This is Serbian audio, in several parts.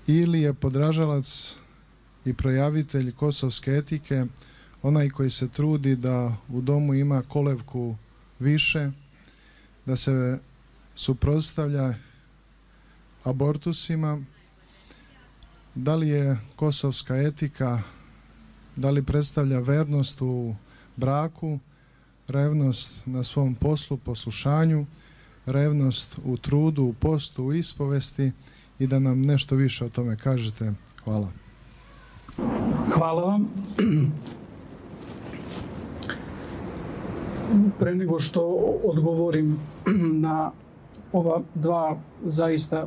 ili je podražalac i projavitelj kosovske etike onaj koji se trudi da u domu ima kolevku više, da se suprotstavlja abortusima? Da li je kosovska etika, da li predstavlja vernost u braku, revnost na svom poslu, poslušanju, revnost u trudu, u postu, u ispovesti, i da nam nešto više o tome kažete? Hvala. Hvala vam. Pre nego što odgovorim na ova dva zaista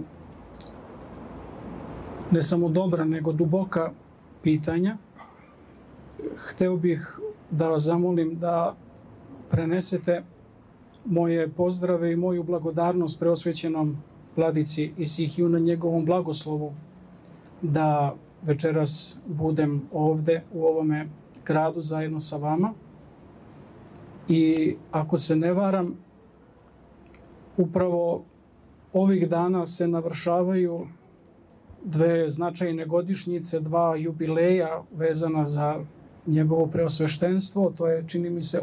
ne samo dobra, nego duboka pitanja, hteo bih da vas zamolim da prenesete moje pozdrave i moju blagodarnost preosvećenom Vladici Isihiju na njegovom blagoslovu, da večeras budem ovde u ovome gradu zajedno sa vama. I ako se ne varam, upravo ovih dana se navršavaju dve značajne godišnjice, dva jubileja vezana za njegovo preosveštenstvo. To je, čini mi se,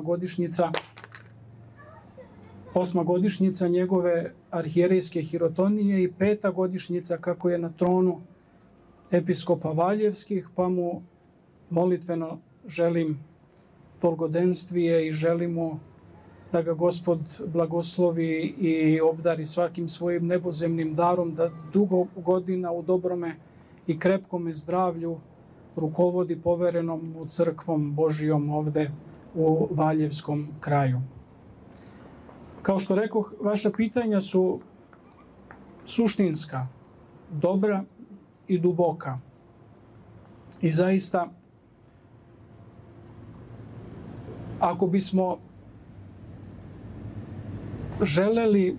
osma godišnjica njegove arhijerejske hirotonije i 5. godišnjica kako je na tronu episkopa Valjevskih, pa mu molitveno želim dolgodenstvije i želim mu da ga Gospod blagoslovi i obdari svakim svojim nebozemnim darom, da dugo godina u dobrome i krepkome zdravlju rukovodi poverenom mu crkvom Božijom ovde u Valjevskom kraju. Kao što rekoh, vaša pitanja su suštinska, dobra i duboka. I zaista, ako bismo želeli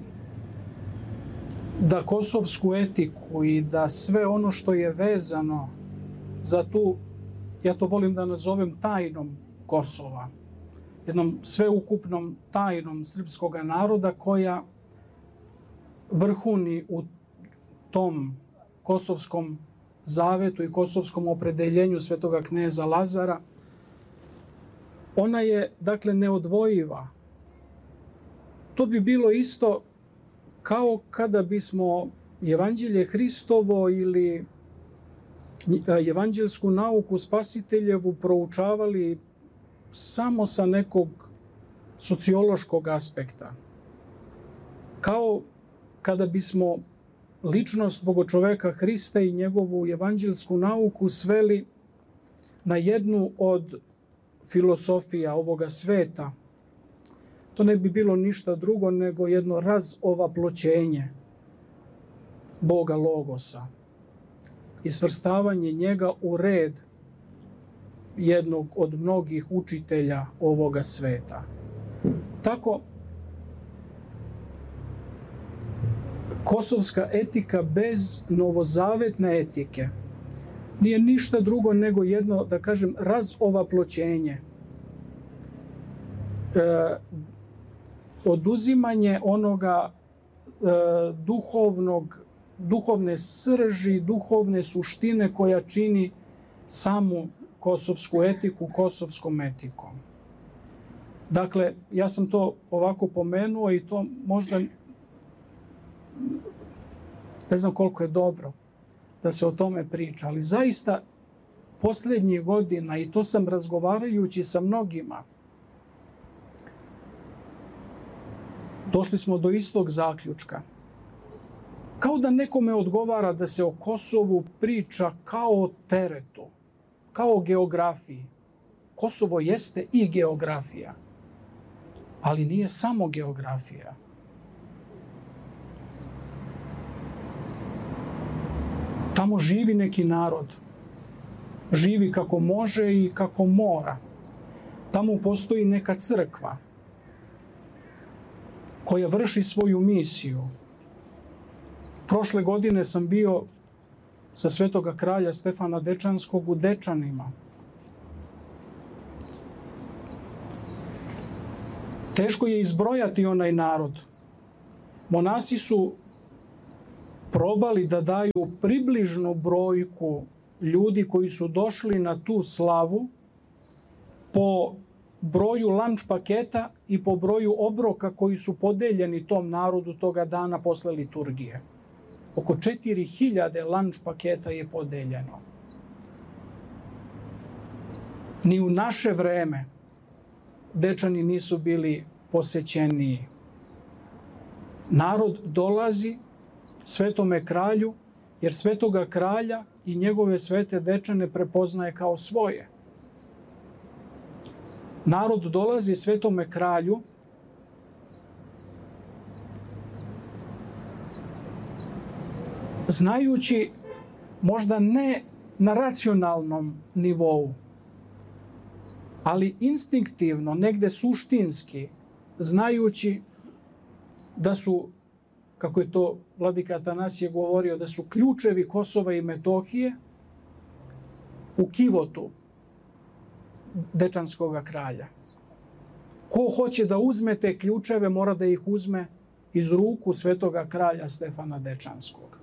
da kosovsku etiku i da sve ono što je vezano za tu, ja to volim da nazovem tajnom Kosova, jednom sveukupnom tajnom srpskog naroda koja vrhuni u tom kosovskom zavetu i kosovskom opredeljenju svetoga kneza Lazara, ona je, dakle, neodvojiva. To bi bilo isto kao kada bismo Evanđelje Hristovo ili evanđelsku nauku Spasiteljevu proučavali samo sa nekog sociološkog aspekta. Kao kada bismo ličnost bogočoveka Hrista i njegovu evanđelsku nauku sveli na jednu od filosofija ovoga sveta. To ne bi bilo ništa drugo nego jedno razovaploćenje Boga Logosa i svrstavanje njega u red jednog od mnogih učitelja ovoga sveta. Tako, kosovska etika bez novozavetne etike nije ništa drugo nego jedno, da kažem, razovaploćenje, oduzimanje onoga duhovne srži, duhovne suštine koja čini samu kosovsku etiku kosovskom etikom. Dakle, ja sam to ovako pomenuo i to možda ne znam koliko je dobro da se o tome priča, ali zaista posljednjih godina, i to sam razgovarajući sa mnogima, došli smo do istog zaključka. Kao da nekome odgovara da se o Kosovu priča kao o teretu, kao o geografiji. Kosovo jeste i geografija, ali nije samo geografija. Tamo živi neki narod. Živi kako može i kako mora. Tamo postoji neka crkva koja vrši svoju misiju. Prošle godine sam bio sa svetoga kralja Stefana Dečanskog u Dečanima. Teško je izbrojati onaj narod. Monasi su probali da daju približnu brojku ljudi koji su došli na tu slavu po broju lunch paketa i po broju obroka koji su podeljeni tom narodu toga dana posle liturgije. Oko 4000 lunch paketa je podeljeno. Ni u naše vreme Dečani nisu bili posećeniji. Narod dolazi Svetome kralju, jer Svetoga kralja i njegove svete Dečane prepoznaje kao svoje. Narod dolazi Svetome kralju znajući, možda ne na racionalnom nivou, ali instinktivno, negde suštinski, znajući da su, kako je to vladika Atanasije govorio, da su ključevi Kosova i Metohije u kivotu Dečanskog kralja. Ko hoće da uzme te ključeve, mora da ih uzme iz ruku Svetoga kralja Stefana Dečanskog.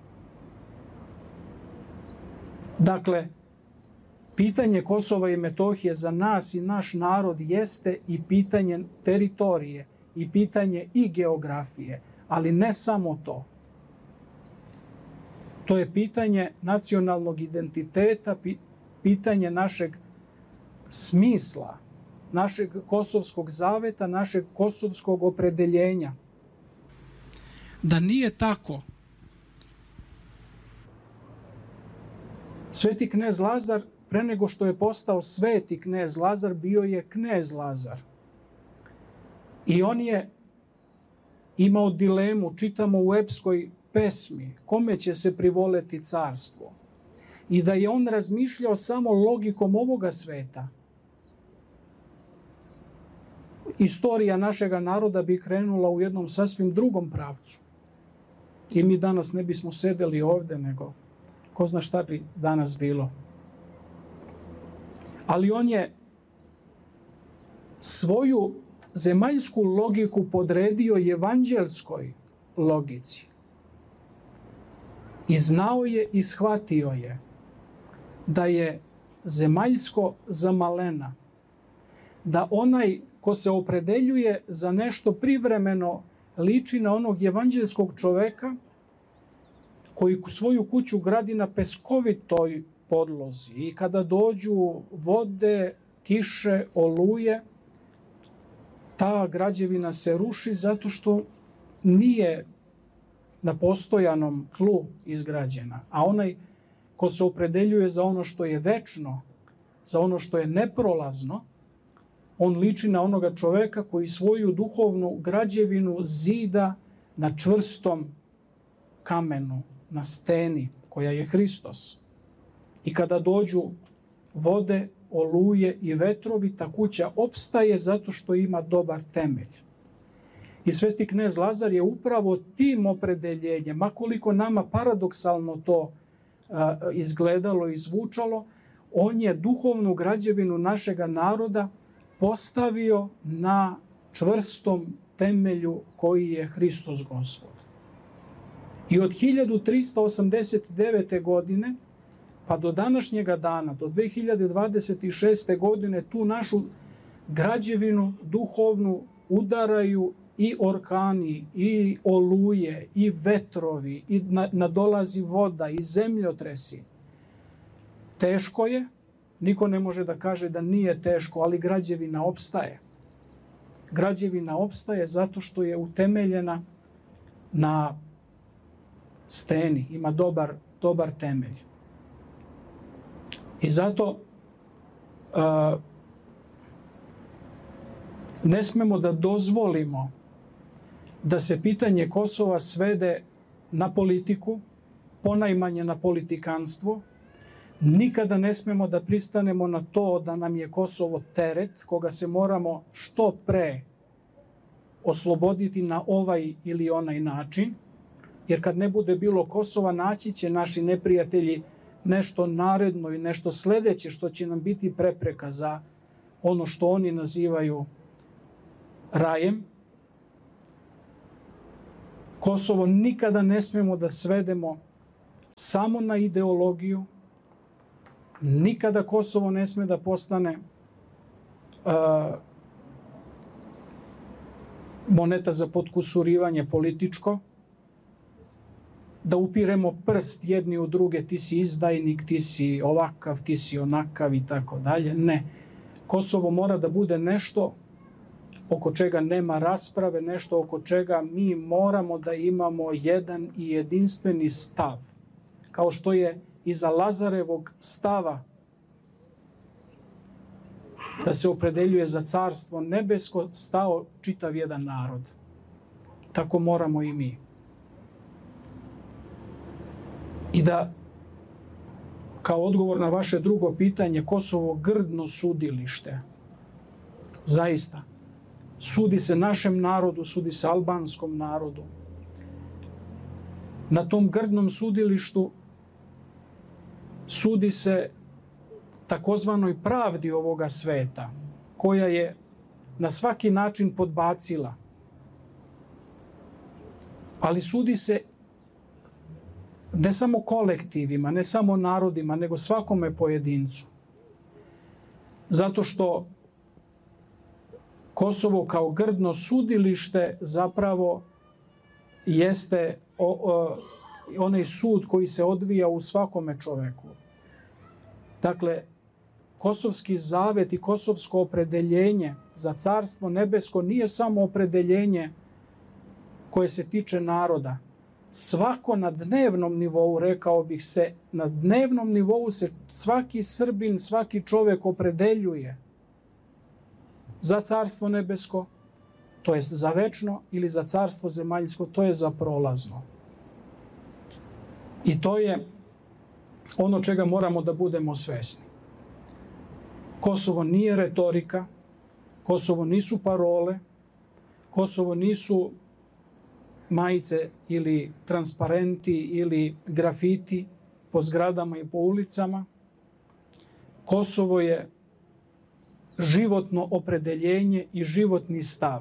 Dakle, pitanje Kosova i Metohije za nas i naš narod jeste i pitanje teritorije, i pitanje i geografije, ali ne samo to. To je pitanje nacionalnog identiteta, pitanje našeg smisla, našeg kosovskog zaveta, našeg kosovskog opredeljenja. Da nije tako, Sveti knez Lazar, pre nego što je postao sveti knez Lazar, bio je knez Lazar. I on je imao dilemu, čitamo u epskoj pesmi, kome će se privoleti carstvo. I da je on razmišljao samo logikom ovoga sveta. Istorija našega naroda bi krenula u jednom sasvim drugom pravcu. I mi danas ne bismo sedeli ovde, nego ko zna šta bi danas bilo. Ali on je svoju zemaljsku logiku podredio evanđelskoj logici. I znao je i shvatio je da je zemaljsko za malena, da onaj ko se opredeljuje za nešto privremeno liči na onog evanđelskog čoveka koji svoju kuću gradi na peskovitoj podlozi i kada dođu vode, kiše, oluje, ta građevina se ruši zato što nije na postojanom tlu izgrađena. A onaj ko se opredeljuje za ono što je večno, za ono što je neprolazno, on liči na onoga čoveka koji svoju duhovnu građevinu zida na čvrstom kamenu, na steni koja je Hristos. I kada dođu vode, oluje i vetrovi, ta kuća opstaje zato što ima dobar temelj. I sveti knez Lazar je upravo tim opredeljenjem, makoliko nama paradoksalno to izgledalo i zvučalo, on je duhovnu građevinu našega naroda postavio na čvrstom temelju koji je Hristos Gospod. I od 1389. godine pa do današnjega dana, do 2026. godine, tu našu građevinu duhovnu udaraju i orkani, i oluje, i vetrovi, i nadolazi voda, i zemljotresi. Teško je, niko ne može da kaže da nije teško, ali građevina opstaje. Građevina opstaje zato što je utemeljena na steni, ima dobar temelj. I zato ne smemo da dozvolimo da se pitanje Kosova svede na politiku, ponajmanje na politikanstvo. Nikada ne smemo da pristanemo na to da nam je Kosovo teret koga se moramo što pre osloboditi na ovaj ili onaj način, jer kad ne bude bilo Kosova, naći će naši neprijatelji nešto naredno i nešto sledeće što će nam biti prepreka za ono što oni nazivaju rajem. Kosovo nikada ne smemo da svedemo samo na ideologiju. Nikada Kosovo ne sme da postane moneta za potkusurivanje političko, da upiremo prst jedni u druge, ti si izdajnik, ti si ovakav, ti si onakav i tako dalje. Ne. Kosovo mora da bude nešto oko čega nema rasprave, nešto oko čega mi moramo da imamo jedan i jedinstveni stav. Kao što je iza Lazarevog stava da se opredeljuje za carstvo nebesko stao čitav jedan narod. Tako moramo i mi. I da, kao odgovor na vaše drugo pitanje, Kosovo grdno sudilište. Zaista. Sudi se našem narodu, sudi se albanskom narodu. Na tom grdnom sudilištu sudi se takozvanoj pravdi ovoga sveta, koja je na svaki način podbacila. Ali sudi se ne samo kolektivima, ne samo narodima, nego svakome pojedincu. Zato što Kosovo kao grdno sudilište zapravo jeste onaj sud koji se odvija u svakome čoveku. Dakle, Kosovski zavet i kosovsko opredeljenje za carstvo nebesko nije samo opredeljenje koje se tiče naroda. Svako na dnevnom nivou, rekao bih se, na dnevnom nivou se svaki Srbin, svaki čovek opredeljuje za carstvo nebesko, to jest za večno, ili za carstvo zemaljsko, to je za prolazno. I to je ono čega moramo da budemo svesni. Kosovo nije retorika, Kosovo nisu parole, Kosovo nisu majice ili transparenti ili grafiti po zgradama i po ulicama. Kosovo je životno opredeljenje i životni stav.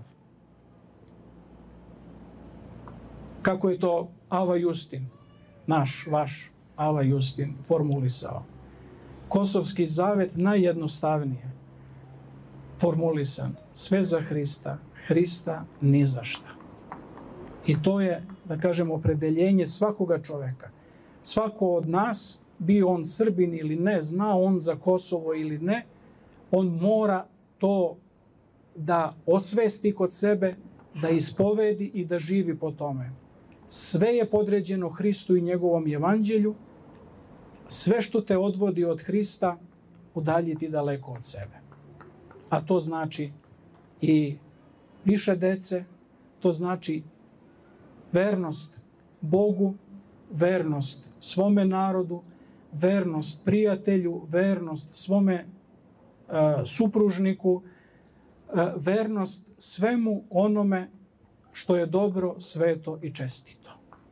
Kako je to Ava Justin, naš, vaš Ava Justin, formulisao. Kosovski zavet najjednostavnije formulisan. Sve za Hrista, Hrista ni za šta. I to je, da kažem, opredeljenje svakoga čoveka. Svako od nas, bio on Srbin ili ne, zna on za Kosovo ili ne, on mora to da osvesti kod sebe, da ispovedi i da živi po tome. Sve je podređeno Hristu i njegovom evanđelju. Sve što te odvodi od Hrista, udalji ti daleko od sebe. A to znači i više dece, to znači vernost Bogu, vernost svome narodu, vernost prijatelju, vernost svome supružniku, vernost svemu onome što je dobro, sveto i čestito.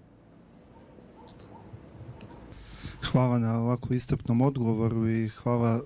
Hvala na ovako iscrpnom odgovoru i hvala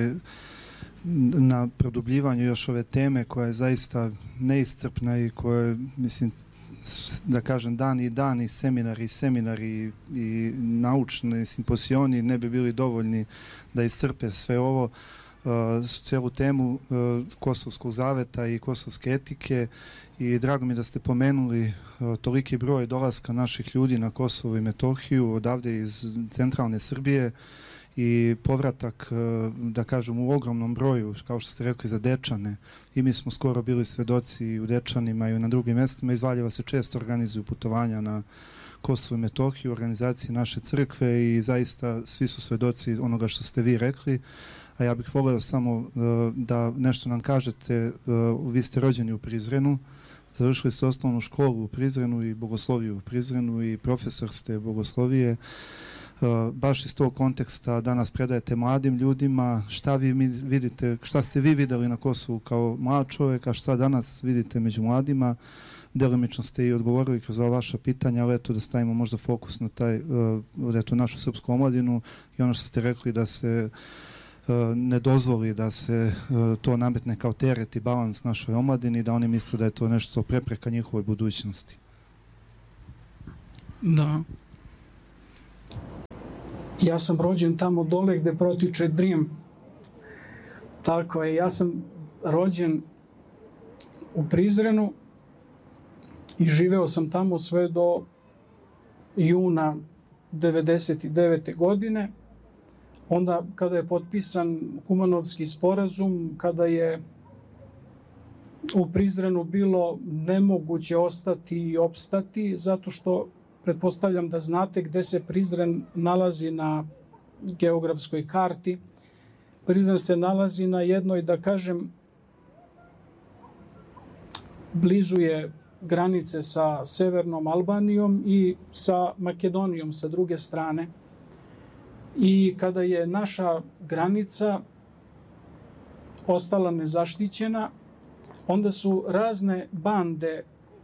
na produbljivanju još ove teme koja je zaista neiscrpna i koja je, mislim, da kažem, dan i seminari i naučni simposioni ne bi bili dovoljni da iscrpe sve ovo, celu temu Kosovskog zaveta i kosovske etike. I drago mi da ste pomenuli toliki broj dolaska naših ljudi na Kosovo i Metohiju odavde iz centralne Srbije i povratak, da kažem, u ogromnom broju, kao što ste rekli, za Dečane. I mi smo skoro bili svedoci i u Dečanima i na drugim mjestima. Iz Valjeva se često organizuju putovanja na Kosovo i Metohiju, organizacije naše crkve i zaista svi su svedoci onoga što ste vi rekli. A ja bih volio samo da nešto nam kažete. Vi ste rođeni u Prizrenu, završili ste osnovnu školu u Prizrenu i bogosloviju u Prizrenu i profesor ste bogoslovije. Baš iz tog konteksta danas predajete mladim ljudima. Šta vi vidite, šta ste vi videli na Kosovu kao mlad čovjek, a šta danas vidite među mladima? Delimično ste i odgovorili kroz ova vaša pitanja, ali eto da stavimo možda fokus na našu srpsku omladinu i ono što ste rekli da se ne dozvoli da se to nametne kao teret i balans našoj omladini, da oni misle da je to nešto prepreka njihovoj budućnosti. Da. Ja sam rođen tamo dole gde protiče Drim. Tako je, ja sam rođen u Prizrenu i živeo sam tamo sve do juna 1999. godine. Onda kada je potpisan Kumanovski sporazum, kada je u Prizrenu bilo nemoguće ostati i opstati, zato što pretpostavljam da znate gde se Prizren nalazi na geografskoj karti. Prizren se nalazi na jednoj, da kažem, blizu je granice sa severnom Albanijom i sa Makedonijom sa druge strane. I kada je naša granica ostala nezaštićena, onda su razne bande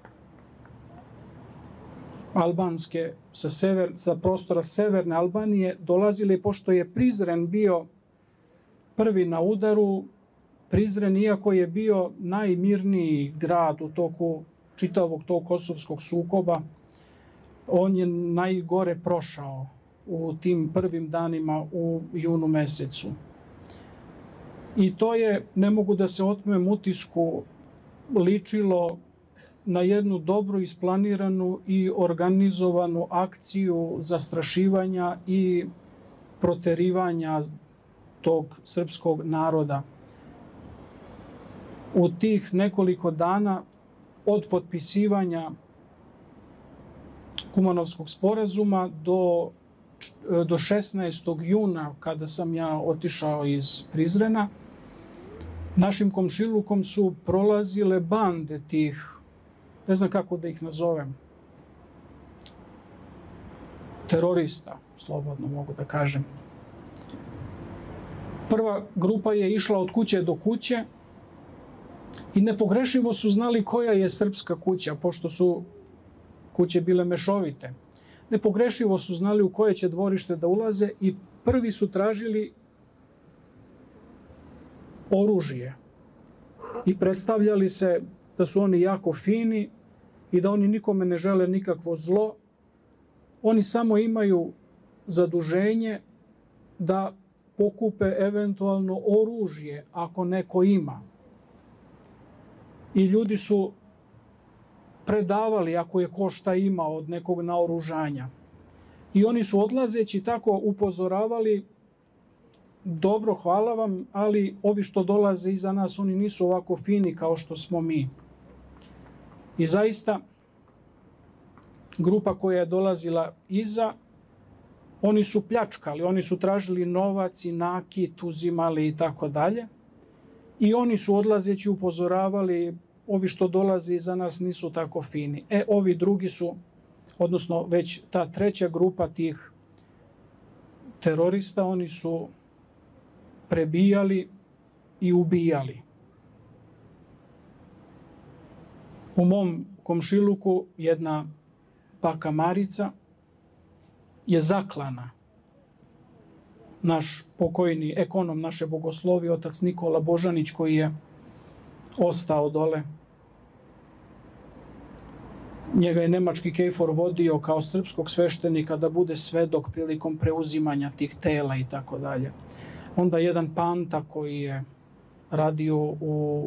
albanske sa prostora severne Albanije dolazile, pošto je Prizren bio prvi na udaru. Prizren, iako je bio najmirniji grad u toku čitavog tog kosovskog sukoba, on je najgore prošao u tim prvim danima u junu mesecu. I to je, ne mogu da se otmem utisku, ličilo na jednu dobro isplaniranu i organizovanu akciju zastrašivanja i proterivanja tog srpskog naroda. U tih nekoliko dana od potpisivanja Kumanovskog sporazuma do 16. juna, kada sam ja otišao iz Prizrena, našim komšilukom su prolazile bande tih, ne znam kako da ih nazovem, terorista, slobodno mogu da kažem. Prva grupa je išla od kuće do kuće i nepogrešivo su znali koja je srpska kuća, pošto su kuće bile mešovite. Nepogrešivo su znali u koje će dvorište da ulaze i prvi su tražili oružje i predstavljali se da su oni jako fini i da oni nikome ne žele nikakvo zlo. Oni samo imaju zaduženje da pokupe eventualno oružje ako neko ima. I ljudi su predavali ako je ko šta ima od nekog naoružanja. I oni su odlazeći tako upozoravali: dobro, hvala vam, ali ovi što dolaze iza nas, oni nisu ovako fini kao što smo mi. I zaista, grupa koja je dolazila iza, oni su pljačkali, oni su tražili novac i nakit, uzimali i tako dalje. I oni su odlazeći upozoravali: ovi što dolaze iza nas nisu tako fini. Ovi drugi su, odnosno već ta treća grupa tih terorista, oni su prebijali i ubijali. U mom komšiluku jedna baka Marica je zaklana. Naš pokojni ekonom naše bogoslovije, otac Nikola Božanić, koji je ostao dole. Njega je nemački KFOR vodio kao srpskog sveštenika da bude svedok prilikom preuzimanja tih tela i tako dalje. Onda jedan Panta koji je radio u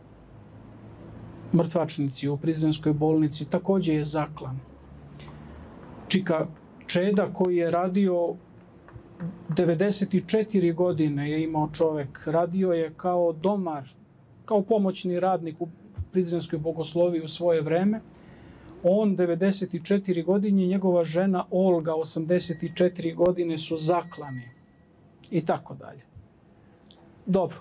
mrtvačnici, u Prizrenskoj bolnici, takođe je zaklan. Čika Čeda koji je radio 94 godine je imao čovek. Radio je kao domar, kao pomoćni radnik u Prizrenskoj bogosloviji u svoje vreme. On 94 godine i njegova žena Olga 84 godine su zaklani. I tako dalje. Dobro,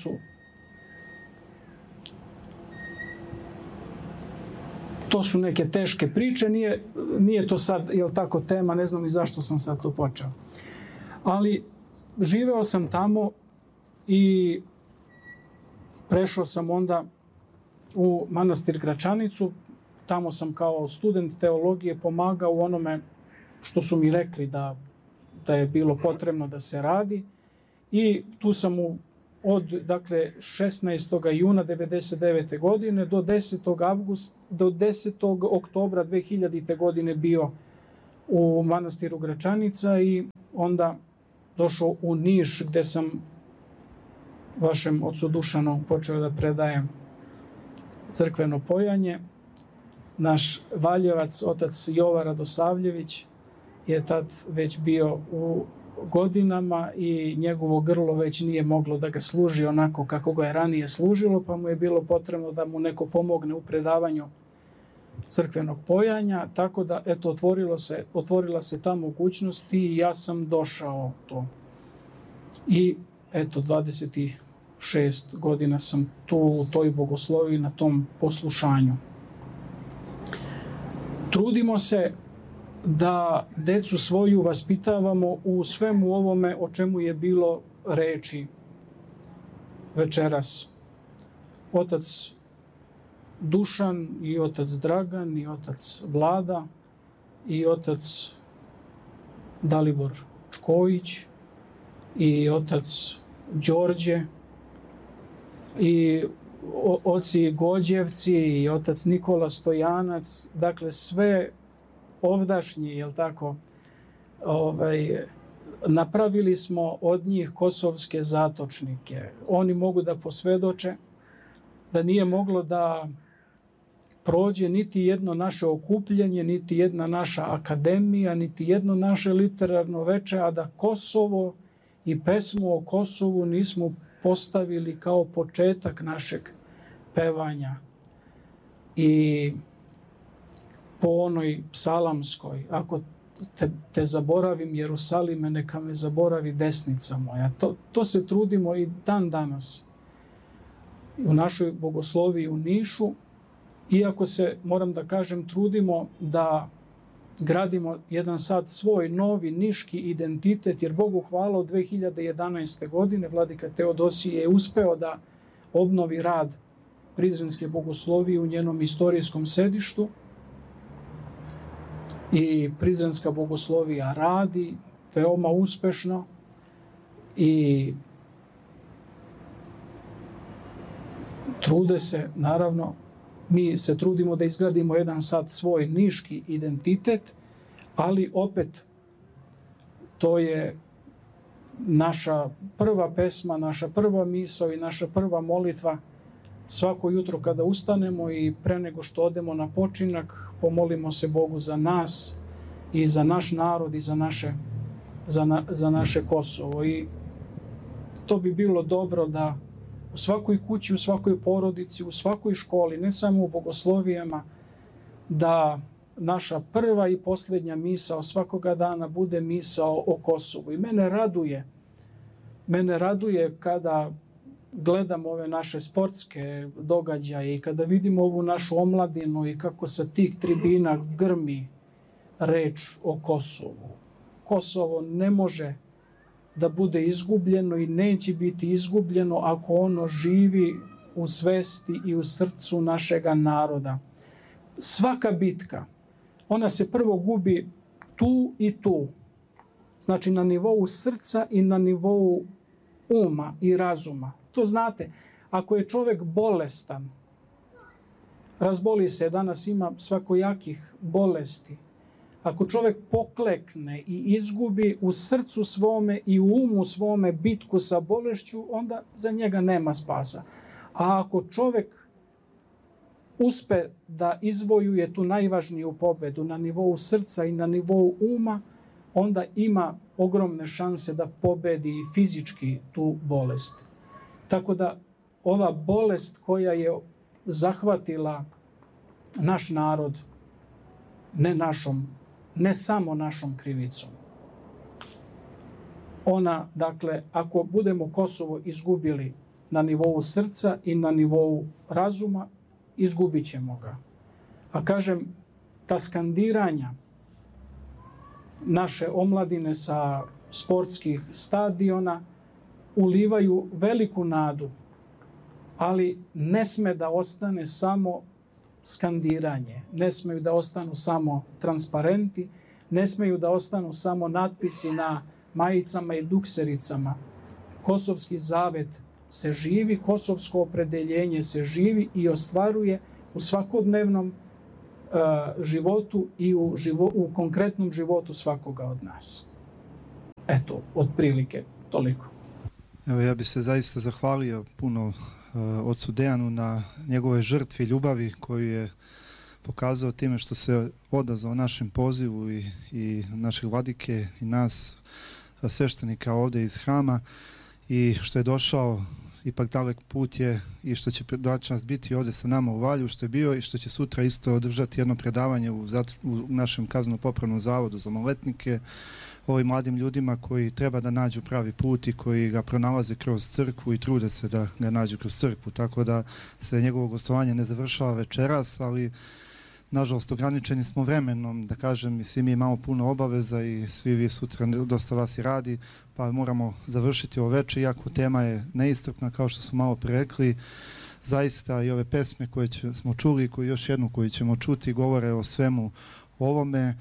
to su neke teške priče, nije to sad, jel tako, tema, ne znam ni zašto sam sad to počeo. Ali živeo sam tamo i prešao sam onda u manastir Gračanicu. Tamo sam kao student teologije pomagao u onome što su mi rekli da je bilo potrebno da se radi. I tu sam od 16. juna 1999. godine do 10. oktobra 2000. godine bio u manastiru Gračanica i onda došao u Niš gde sam vašem ocu Dušanu počeo da predajem crkveno pojanje. Naš Valjevac, otac Jova Radosavljević, je tad već bio u godinama i njegovo grlo već nije moglo da ga služi onako kako ga je ranije služilo, pa mu je bilo potrebno da mu neko pomogne u predavanju crkvenog pojanja, tako da eto otvorila se ta mogućnost i ja sam došao to. I eto 26 godina sam tu u toj bogosloviji na tom poslušanju. Trudimo se da decu svoju vaspitavamo u svemu ovome o čemu je bilo reči večeras. Otac Dušan i otac Dragan i otac Vlada i otac Dalibor Čkojić i otac Đorđe i oci Gođevci i otac Nikola Stojanac, dakle sve ovdašnji, jel tako, napravili smo od njih kosovske zatočnike. Oni mogu da posvedoče da nije moglo da prođe niti jedno naše okupljanje, niti jedna naša akademija, niti jedno naše literarno veče, a da Kosovo i pesmu o Kosovu nismo postavili kao početak našeg pevanja. I po onoj psalamskoj, ako te zaboravim Jerusalime, neka me zaboravi desnica moja. To se trudimo i dan danas u našoj bogosloviji u Nišu, iako se, moram da kažem, trudimo da gradimo jedan sad svoj novi niški identitet, jer Bogu hvala od 2011. godine vladika Teodosije je uspeo da obnovi rad Prizrenske bogoslovije u njenom istorijskom sedištu i Prizrenska bogoslovija radi veoma uspešno i trude se, naravno, mi se trudimo da izgradimo jedan sad svoj niški identitet, ali opet to je naša prva pesma, naša prva misao i naša prva molitva. Svako jutro kada ustanemo i pre nego što odemo na počinak, pomolimo se Bogu za nas i za naš narod i za naše Kosovo. I to bi bilo dobro da u svakoj kući, u svakoj porodici, u svakoj školi, ne samo u bogoslovijama, da naša prva i posljednja misao svakoga dana bude misao o Kosovu. I mene raduje kada gledam ove naše sportske događaje i kada vidimo ovu našu omladinu i kako sa tih tribina grmi reč o Kosovu. Kosovo ne može da bude izgubljeno i neće biti izgubljeno ako ono živi u svesti i u srcu našega naroda. Svaka bitka, ona se prvo gubi tu i tu. Znači na nivou srca i na nivou uma i razuma. To znate, ako je čovjek bolestan, razboli se, danas ima svakojakih bolesti. Ako čovjek poklekne i izgubi u srcu svome i u umu svome bitku sa bolešću, onda za njega nema spasa. A ako čovjek uspe da izvojuje tu najvažniju pobedu na nivou srca i na nivou uma, onda ima ogromne šanse da pobedi i fizički tu bolest. Tako da ova bolest koja je zahvatila naš narod, ne samo našom krivicom. Ona, dakle, ako budemo Kosovo izgubili na nivou srca i na nivou razuma, izgubit ćemo ga. A kažem, ta skandiranja naše omladine sa sportskih stadiona ulivaju veliku nadu, ali ne sme da ostane samo skandiranje, ne smeju da ostanu samo transparenti, ne smeju da ostanu samo natpisi na majicama i duksericama. Kosovski zavet se živi, kosovsko opredeljenje se živi i ostvaruje u svakodnevnom životu i u konkretnom životu svakoga od nas. Eto, otprilike toliko. Evo, ja bih se zaista zahvalio puno ocu Dejanu na njegove žrtvi, ljubavi koju je pokazao time što se odazvao našem pozivu i našeg vladike i nas sveštenika ovdje iz hrama i što je došao, ipak dalek put je, i što će danas biti ovdje sa nama u Valju, što je bio i što će sutra isto održati jedno predavanje u našem kazneno-popravnom zavodu za maloletnike, ovim mladim ljudima koji treba da nađu pravi put i koji ga pronalaze kroz crkvu i trude se da ga nađu kroz crkvu. Tako da se njegovo gostovanje ne završava večeras, ali nažalost ograničeni smo vremenom, da kažem, i svi mi imamo puno obaveza i svi vi sutra, dosta vas i radi, pa moramo završiti ovo večer, iako tema je neiscrpna, kao što smo malo prerekli. Zaista i ove pesme koje smo čuli, i još jednu koju ćemo čuti, govore o svemu ovome.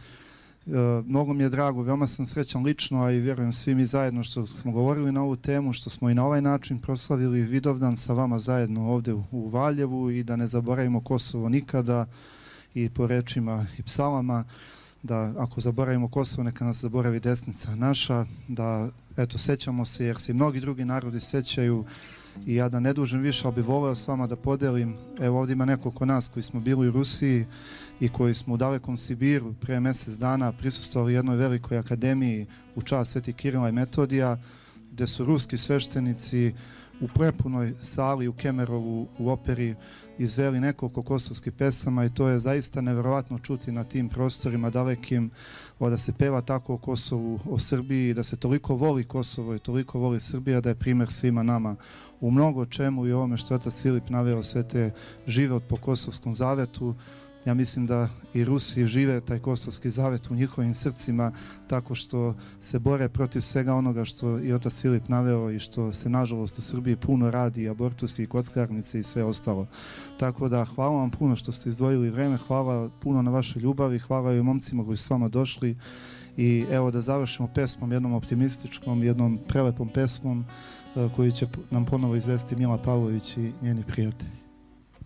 Mnogo mi je drago, veoma sam srećan lično, a i vjerujem svi mi zajedno što smo govorili na ovu temu, što smo i na ovaj način proslavili Vidovdan sa vama zajedno ovdje u Valjevu i da ne zaboravimo Kosovo nikada, i po rečima i psalama, da ako zaboravimo Kosovo, neka nas zaboravi desnica naša, da eto, sećamo se jer se i mnogi drugi narodi sećaju. I ja da ne dužim više, ali bih voleo s vama da podelim. Evo, ovdje ima nekoliko nas koji smo bili u Rusiji i koji smo u dalekom Sibiru pre mjesec dana prisustvovali jednoj velikoj akademiji u čast Sveti Kirila i Metodija, gdje su ruski sveštenici u prepunoj sali u Kemerovu u operi izveli nekoliko kosovskih pesama i to je zaista nevjerovatno čuti na tim prostorima dalekim, da se peva tako o Kosovu, o Srbiji, da se toliko voli Kosovo i toliko voli Srbija, da je primjer svima nama u mnogo čemu i ovome što je otac Filip naveo, sve te život po Kosovskom zavetu. Ja mislim da i Rusi žive taj Kosovski zavet u njihovim srcima tako što se bore protiv svega onoga što i otac Filip naveo i što se nažalost u Srbiji puno radi, abortusi i kockarnice i sve ostalo. Tako da hvala vam puno što ste izdvojili vreme, hvala puno na vašoj ljubavi, hvala i momcima koji su s vama došli i evo da završimo pesmom, jednom optimističkom, jednom prelepom pesmom koju će nam ponovo izvesti Mila Pavlović i njeni prijatelji.